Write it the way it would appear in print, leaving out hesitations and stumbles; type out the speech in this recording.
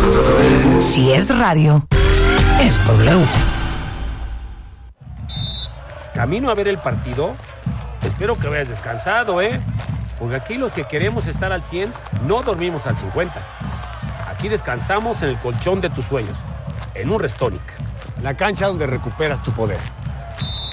Si es radio, es W. Camino a ver el partido. Espero que hayas descansado, porque aquí los que queremos estar al 100 no dormimos al 50. Aquí descansamos en el colchón de tus sueños, en un Restonic. La cancha donde recuperas tu poder.